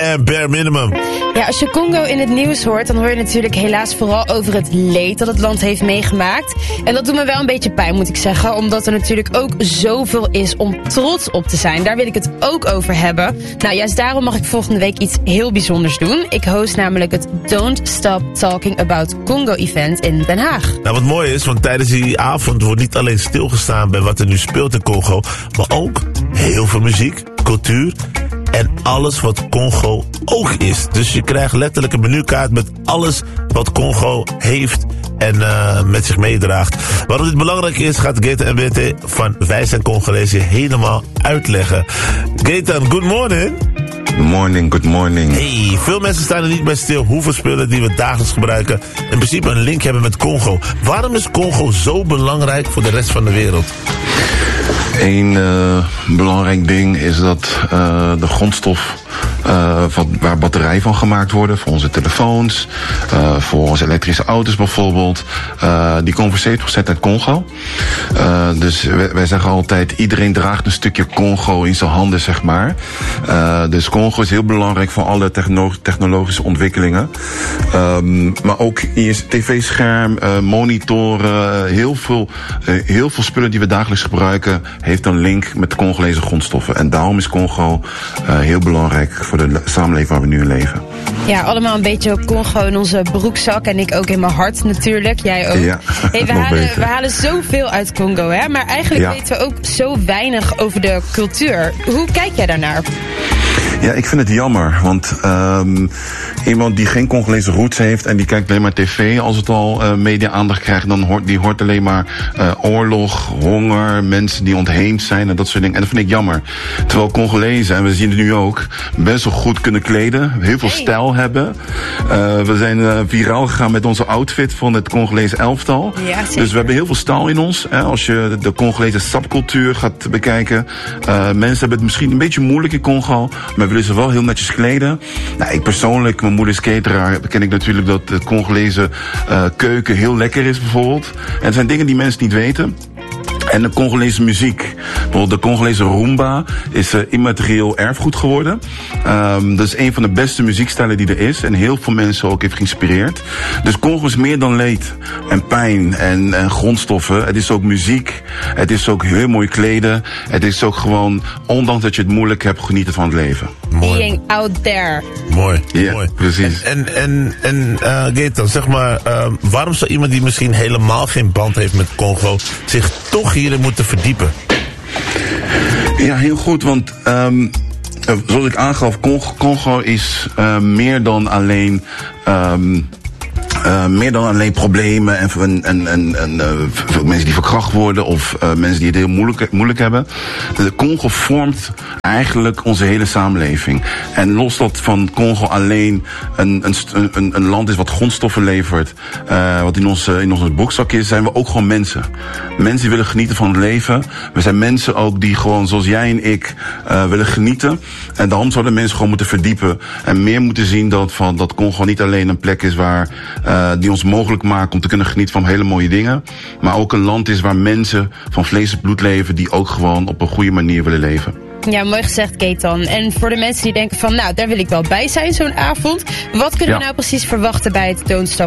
en Bare Minimum. Ja, als je Congo in het nieuws hoort, dan hoor je natuurlijk helaas vooral over het leed dat het land heeft meegemaakt. En dat doet me wel een beetje pijn, moet ik zeggen, omdat er natuurlijk ook zoveel is om trots op te zijn. Daar wil ik het ook over hebben. Nou, juist daarom mag ik volgende week iets heel bijzonders doen. Ik host namelijk het Don't Stop Talking About Congo event in Den Haag. Nou, wat mooi is, want tijdens die avond wordt niet alleen stilgestaan bij wat er nu speelt in Congo, maar ook heel veel muziek, cultuur en alles wat Congo ook is. Dus je krijgt letterlijk een menukaart met alles wat Congo heeft en met zich meedraagt. Waarom dit belangrijk is, gaat Gaëtan MBT van Wij zijn Congolezen helemaal uitleggen. Gaëtan, good morning. Good morning. Hey, veel mensen staan er niet bij stil hoeveel spullen die we dagelijks gebruiken in principe een link hebben met Congo. Waarom is Congo zo belangrijk voor de rest van de wereld? Eén belangrijk ding is dat de grondstof waar batterijen van gemaakt worden, voor onze telefoons, voor onze elektrische auto's bijvoorbeeld, die komen voor 70% uit Congo. Dus wij zeggen altijd, iedereen draagt een stukje Congo in zijn handen, zeg maar. Dus Congo is heel belangrijk voor alle technologische ontwikkelingen. Maar ook in je tv-scherm, monitoren, heel veel spullen die we dagelijks gebruiken, heeft een link met Congolese grondstoffen. En daarom is Congo heel belangrijk voor de samenleving waar we nu in leven. Ja, allemaal een beetje Congo in onze broekzak en ik ook in mijn hart natuurlijk. Jij ook. Ja, hey, we halen zoveel uit Congo, hè? Maar eigenlijk weten we ook zo weinig over de cultuur. Hoe kijk jij daarnaar? Ja, ik vind het jammer, want iemand die geen Congolese roots heeft en die kijkt alleen maar tv, als het al media-aandacht krijgt, dan hoort alleen maar oorlog, honger, mensen die ontheemd zijn en dat soort dingen. En dat vind ik jammer. Terwijl Congolezen, en we zien het nu ook, best wel goed kunnen kleden, heel veel stijl hebben. We zijn viraal gegaan met onze outfit van het Congolese elftal. Ja, dus we hebben heel veel stijl in ons. Als je de Congolese sapcultuur gaat bekijken, mensen hebben het misschien een beetje moeilijk in Congo, maar willen ze wel heel netjes kleden. Nou, ik persoonlijk, mijn moeder is cateraar, ken ik natuurlijk dat de Congolese keuken heel lekker is bijvoorbeeld. En er zijn dingen die mensen niet weten. En de Congolese muziek. Bijvoorbeeld de Congolese rumba is immaterieel erfgoed geworden. Dat is een van de beste muziekstijlen die er is. En heel veel mensen ook heeft geïnspireerd. Dus Congo is meer dan leed en pijn en grondstoffen. Het is ook muziek. Het is ook heel mooi kleden. Het is ook gewoon, ondanks dat je het moeilijk hebt, genieten van het leven. Mooi. Being out there. Mooi. Ja, mooi. Precies. En Gaëtan, zeg maar, waarom zou iemand die misschien helemaal geen band heeft met Congo zich toch hierin moeten verdiepen? Ja, heel goed, want zoals ik aangaf, Congo is meer dan alleen problemen en mensen die verkracht worden of mensen die het heel moeilijk hebben. De Congo vormt eigenlijk onze hele samenleving. En los dat van Congo alleen een land is wat grondstoffen levert, wat in onze broekzak is, zijn we ook gewoon mensen. Mensen die willen genieten van het leven. We zijn mensen ook die gewoon, zoals jij en ik, willen genieten. En daarom zouden mensen gewoon moeten verdiepen en meer moeten zien dat Congo niet alleen een plek is waar die ons mogelijk maken om te kunnen genieten van hele mooie dingen. Maar ook een land is waar mensen van vlees en bloed leven die ook gewoon op een goede manier willen leven. Ja, mooi gezegd, Gaëtan. En voor de mensen die denken van, nou, daar wil ik wel bij zijn zo'n avond. Wat kunnen we nou precies verwachten bij het Don't Stop